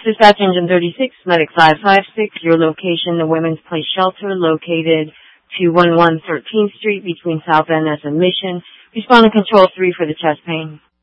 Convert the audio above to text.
Dispatch Engine 36, Medic 556, your location, the Women's Place Shelter, located 211 13th Street between South End and Mission. Respond to Control 3 for the chest pain.